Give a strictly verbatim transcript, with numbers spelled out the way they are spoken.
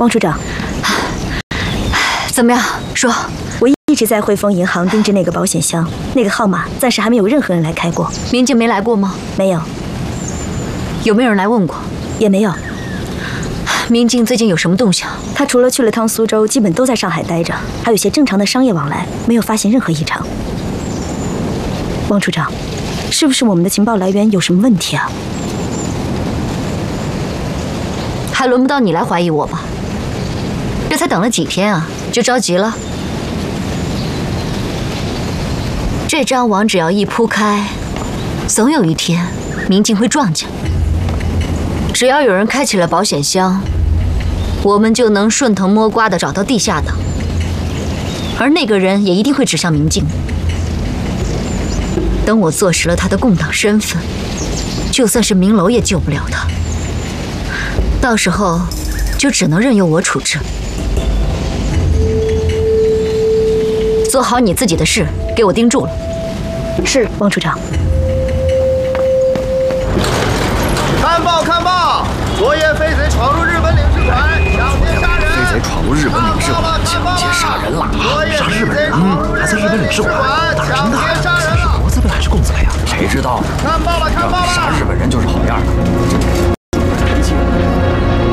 王处长， 怎么样？说。 我一直在汇丰银行盯着那个保险箱，那个号码暂时还没有任何人来开过。 明静没来过吗？ 没有。 有没有人来问过？ 也没有。 明静最近有什么动向？ 他除了去了趟苏州，基本都在上海待着，还有些正常的商业往来，没有发现任何异常。王处长，是不是我们的情报来源有什么问题啊？ 还轮不到你来怀疑我吧？这才等了几天啊，就着急了？这张网只要一铺开，总有一天明镜会撞见。只要有人开启了保险箱，我们就能顺藤摸瓜地找到地下党，而那个人也一定会指向明镜。等我坐实了他的共党身份，就算是明楼也救不了他。到时候就只能任由我处置。做好你自己的事，给我盯住了。 是，王处长。 看报看报！昨夜飞贼闯入日本领事馆，抢劫杀人！ 飞贼闯入日本领事馆，抢劫杀人了！杀日本人？嗯，还在日本领事馆？大人真大呀！是国字辈还是公字辈啊？谁知道呢？ 看报了，看报了！ 杀日本人就是好样的。